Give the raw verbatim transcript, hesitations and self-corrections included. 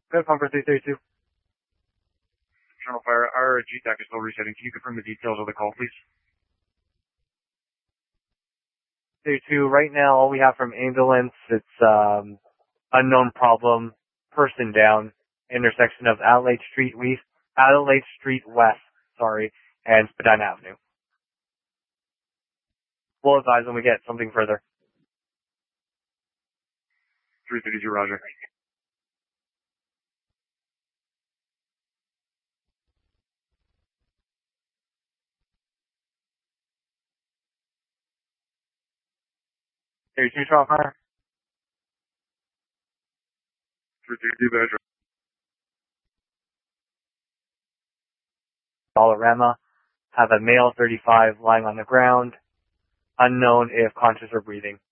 Good, Conference three thirty-two. Channel Fire, our G TAC is still resetting. Can you confirm the details of the call, please? thirty-two, right now all we have from ambulance, it's um, unknown problem, person down, intersection of Adelaide Street West, Adelaide Street West, sorry, and Spadina Avenue. We'll advise when we get something further. three thirty-two, Roger. thirty-two, Channel Fire. three thirty-two, Badger. Dollarama, have a male thirty-five lying on the ground, unknown if conscious or breathing.